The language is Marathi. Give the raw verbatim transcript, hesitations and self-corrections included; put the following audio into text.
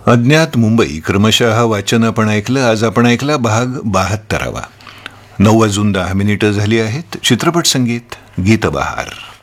अज्ञात मुंबई क्रमशः वाचन आपण ऐकलं. आज आपण ऐकला भाग बहात्तरावा. नऊ वाजून दहा मिनिटं झाली आहेत. चित्रपट संगीत गीतबहार.